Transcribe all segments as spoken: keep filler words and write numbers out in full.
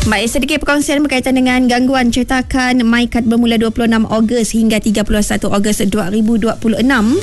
Baik, sedikit perkongsian berkaitan dengan gangguan cetakan MyKad bermula dua puluh enam Ogos hingga tiga puluh satu Ogos dua ribu dua puluh enam.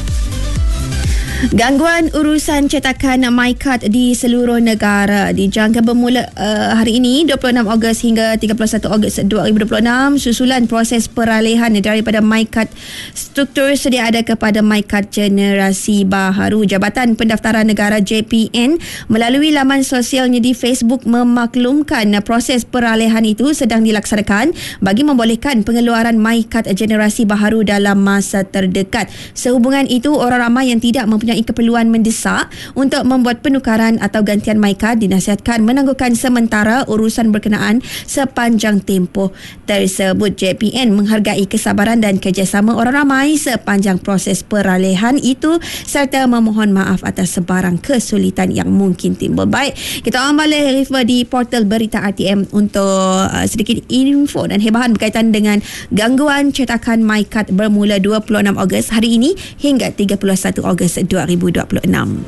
Gangguan urusan cetakan MyKad di seluruh negara dijangka bermula uh, hari ini dua puluh enam Ogos hingga tiga puluh satu Ogos dua ribu dua puluh enam susulan proses peralihan daripada MyKad struktur sedia ada kepada MyKad generasi baharu. Jabatan Pendaftaran Negara J P N melalui laman sosialnya di Facebook memaklumkan proses peralihan itu sedang dilaksanakan bagi membolehkan pengeluaran MyKad generasi baharu dalam masa terdekat. Sehubungan itu, orang ramai yang tidak mempunyai keperluan mendesak untuk membuat penukaran atau gantian MyKad dinasihatkan menangguhkan sementara urusan berkenaan sepanjang tempoh tersebut. J P N menghargai kesabaran dan kerjasama orang ramai sepanjang proses peralihan itu serta memohon maaf atas sebarang kesulitan yang mungkin timbul. Baik, kita orang balik refer di portal berita R T M untuk uh, sedikit info dan hebahan berkaitan dengan gangguan cetakan MyKad bermula dua puluh enam Ogos hari ini hingga tiga puluh satu Ogos dua ribu dua puluh enam.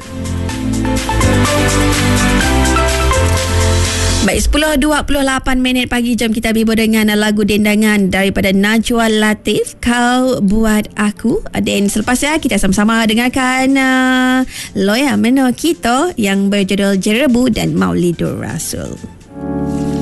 Baik, sepuluh dua puluh lapan minit pagi, jam kita berhibur dengan lagu dendangan daripada Najwa Latif, Kau Buat Aku. Dan selepasnya kita sama-sama dengarkan uh, Loya Meno Kita yang berjudul Jerebu dan Maulidur Rasul.